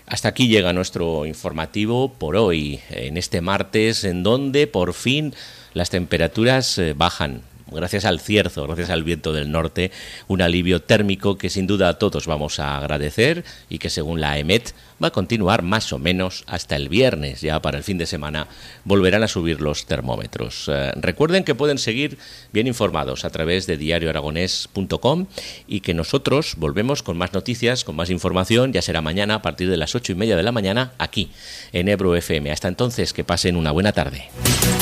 Hasta aquí llega nuestro informativo por hoy, en este martes, en donde por fin las temperaturas bajan. Gracias al cierzo, gracias al viento del norte, un alivio térmico que sin duda todos vamos a agradecer y que según la EMET va a continuar más o menos hasta el viernes. Ya para el fin de semana volverán a subir los termómetros. Recuerden que pueden seguir bien informados a través de diarioaragonés.com y que nosotros volvemos con más noticias, con más información, ya será mañana a partir de las 8:30 de la mañana aquí en Ebro FM. Hasta entonces, que pasen una buena tarde.